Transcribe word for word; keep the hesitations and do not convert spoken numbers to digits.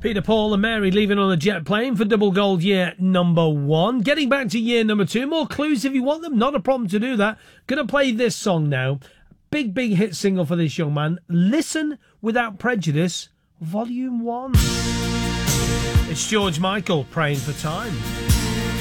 Peter, Paul and Mary leaving on a jet plane for double gold year number one. Getting back to year number two. More clues if you want them. Not a problem to do that. Gonna play this song now. Big, big hit single for this young man. Listen Without Prejudice, Volume one. It's George Michael, Praying for Time.